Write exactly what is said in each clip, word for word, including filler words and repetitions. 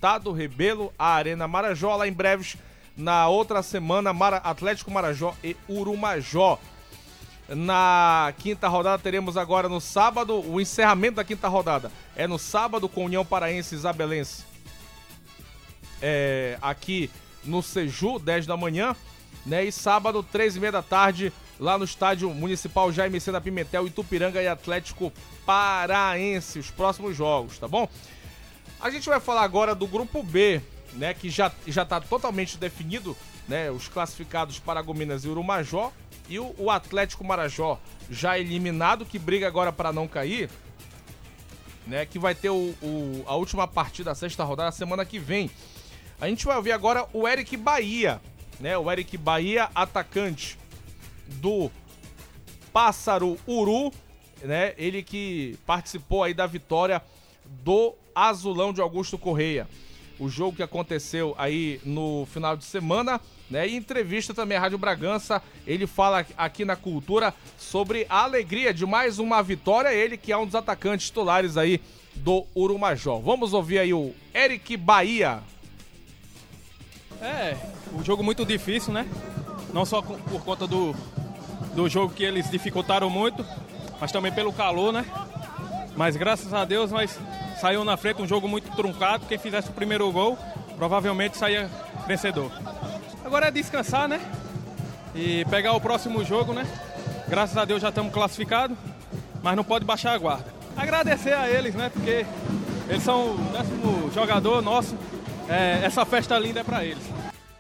Estado, Rebelo, a Arena Marajó, lá em breves, na outra semana, Mara, Atlético Marajó e Urumajó. Na quinta rodada teremos agora no sábado, o encerramento da quinta rodada é no sábado com União Paraense e Isabelense, é, aqui no Seju, dez da manhã, né? E sábado, três e meia da tarde, lá no Estádio Municipal Jaime Sena Pimentel, Itupiranga e Atlético Paraense, os próximos jogos, tá bom? A gente vai falar agora do Grupo B, né? Que já, já tá totalmente definido, né? Os classificados Paragominas e Urumajó, e o, o Atlético Marajó já eliminado, que briga agora para não cair, né? Que vai ter o, o, a última partida da sexta rodada semana que vem. A gente vai ouvir agora o Eric Bahia, né? O Eric Bahia, atacante do Pássaro Uru, né? Ele que participou aí da vitória do Azulão de Augusto Correia. O jogo que aconteceu aí no final de semana, né? E entrevista também à Rádio Bragança, ele fala aqui na Cultura sobre a alegria de mais uma vitória, ele que é um dos atacantes titulares aí do Urumajó. Vamos ouvir aí o Eric Bahia. É, um jogo muito difícil, né? Não só por conta do, do jogo que eles dificultaram muito, mas também pelo calor, né? Mas graças a Deus nós saiu na frente, um jogo muito truncado. Quem fizesse o primeiro gol provavelmente saía vencedor. Agora é descansar, né? E pegar o próximo jogo, né? Graças a Deus já estamos classificados, mas não pode baixar a guarda. Agradecer a eles, né? Porque eles são o décimo jogador nosso. É, essa festa linda é pra eles.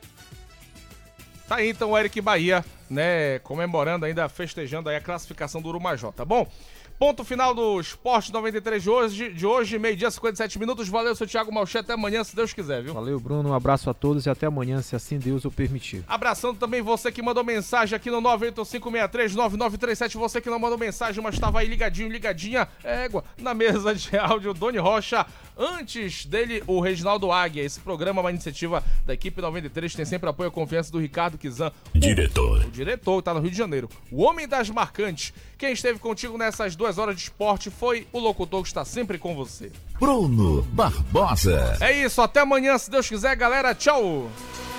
Tá aí então o Eric Bahia, né? Comemorando ainda, festejando aí a classificação do Urumajó, tá bom? Ponto final do Esporte noventa e três de hoje, de hoje meio-dia, cinquenta e sete minutos. Valeu, seu Thiago Malcher, até amanhã, se Deus quiser, viu? Valeu, Bruno, um abraço a todos e até amanhã, se assim Deus o permitir. Abraçando também você que mandou mensagem aqui no nove oito cinco seis três nove nove três sete, você que não mandou mensagem, mas estava aí ligadinho, ligadinha, égua, na mesa de áudio, Doni Rocha. Antes dele, o Reginaldo Águia. Esse programa é uma iniciativa da equipe noventa e três, tem sempre apoio e confiança do Ricardo Kizan. Diretor. O, o diretor, tá no Rio de Janeiro. O homem das marcantes. Quem esteve contigo nessas duas horas de esporte foi o locutor que está sempre com você. Bruno Barbosa. É isso, até amanhã, se Deus quiser, galera. Tchau.